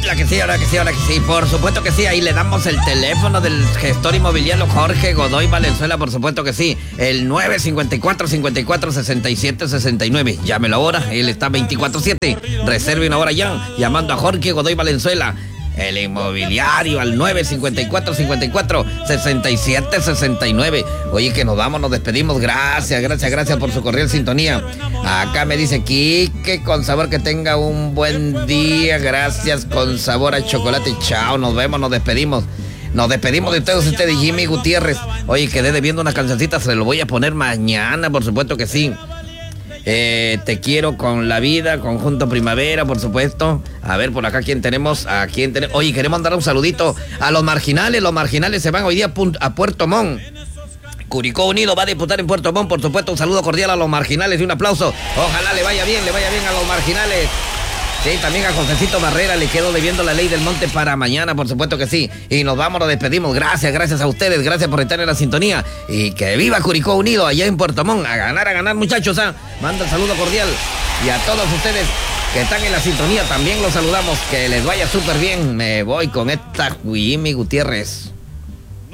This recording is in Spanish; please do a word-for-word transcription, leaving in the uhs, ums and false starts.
Hola que sí, hola que sí, hola que sí. Por supuesto que sí, ahí le damos el teléfono del gestor inmobiliario Jorge Godoy Valenzuela, por supuesto que sí. El nueve cinco cuatro, cinco cuatro, seis siete seis nueve. Llámelo ahora, él está veinticuatro siete. Reserve una hora ya, llamando a Jorge Godoy Valenzuela. El inmobiliario al nueve cinco cuatro, cinco cuatro, seis siete seis nueve. Oye, que nos vamos, nos despedimos. Gracias, gracias, gracias por su cordial sintonía. Acá me dice Quique, con sabor, que tenga un buen día. Gracias, con sabor a chocolate. Chao, nos vemos, nos despedimos. Nos despedimos de todos ustedes, Jimmy Gutiérrez. Oye, quedé debiendo una cancioncita, se lo voy a poner mañana, por supuesto que sí. Eh, te quiero con la vida, Conjunto Primavera, por supuesto. A ver, por acá, ¿quién tenemos? ¿A quién tenemos? Oye, queremos mandar un saludito a los marginales. Los marginales se van hoy día a Puerto Montt. Curicó Unido va a disputar en Puerto Montt, por supuesto. Un saludo cordial a los marginales y un aplauso. Ojalá le vaya bien, le vaya bien a los marginales. Sí, también a Josecito Barrera le quedó debiendo la ley del monte para mañana, por supuesto que sí. Y nos vamos, nos despedimos. Gracias, gracias a ustedes, gracias por estar en la sintonía. Y que viva Curicó Unido allá en Puerto Montt. A ganar, a ganar, muchachos. ¿eh? Manda el saludo cordial. Y a todos ustedes que están en la sintonía también los saludamos. Que les vaya súper bien. Me voy con esta Jimmy Gutiérrez.